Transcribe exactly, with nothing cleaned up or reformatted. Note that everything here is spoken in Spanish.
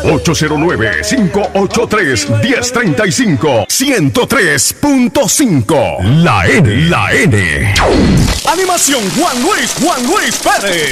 ocho cero nueve, cinco ocho tres, uno cero tres cinco. ciento tres punto cinco. La N, la N. Animación Juan Luis, Juan Luis Pérez.